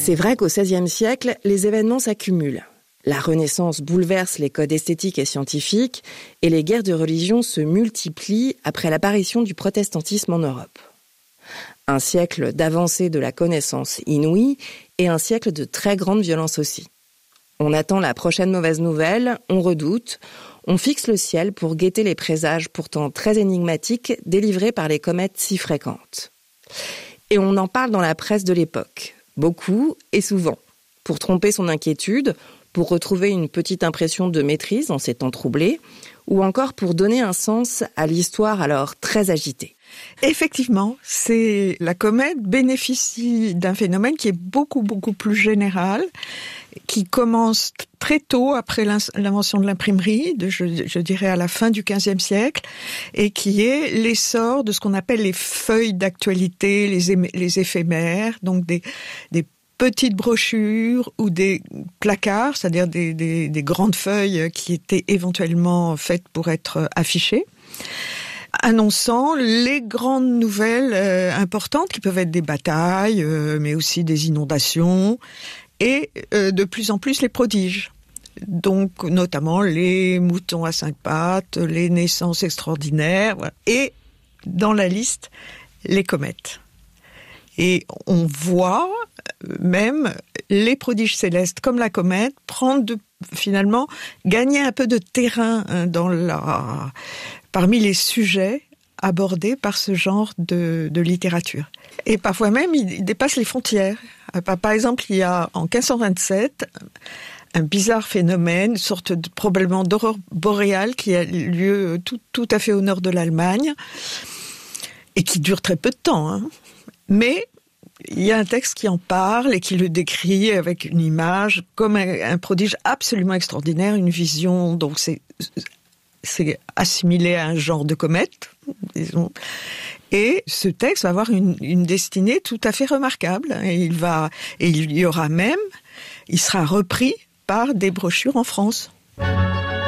C'est vrai qu'au XVIe siècle, les événements s'accumulent. La Renaissance bouleverse les codes esthétiques et scientifiques et les guerres de religion se multiplient après l'apparition du protestantisme en Europe. Un siècle d'avancée de la connaissance inouïe et un siècle de très grande violence aussi. On attend la prochaine mauvaise nouvelle, on redoute, on fixe le ciel pour guetter les présages pourtant très énigmatiques délivrés par les comètes si fréquentes. Et on en parle dans la presse de l'époque, beaucoup et souvent, pour tromper son inquiétude, pour retrouver une petite impression de maîtrise en ces temps troublés, ou encore pour donner un sens à l'histoire alors très agitée. Effectivement, la comète bénéficie d'un phénomène qui est beaucoup plus général, qui commence très tôt après l'invention de l'imprimerie, je dirais à la fin du XVe siècle, et qui est l'essor de ce qu'on appelle les feuilles d'actualité, les éphémères, donc des petites brochures ou des placards, c'est-à-dire des grandes feuilles qui étaient éventuellement faites pour être affichées, annonçant les grandes nouvelles importantes qui peuvent être des batailles, mais aussi des inondations, et de plus en plus les prodiges. Donc notamment les moutons à 5 pattes, les naissances extraordinaires, voilà. Et dans la liste, les comètes. Et on voit même les prodiges célestes comme la comète finalement gagner un peu de terrain parmi les sujets abordés par ce genre de littérature. Et parfois même, ils dépassent les frontières. Par exemple, il y a en 1527 un bizarre phénomène, une sorte probablement d'aurore boréale qui a lieu tout à fait au nord de l'Allemagne et qui dure très peu de temps, hein. Mais il y a un texte qui en parle et qui le décrit avec une image comme un prodige absolument extraordinaire, une vision, donc c'est assimilé à un genre de comète, disons. Et ce texte va avoir une destinée tout à fait remarquable. Et il sera repris par des brochures en France.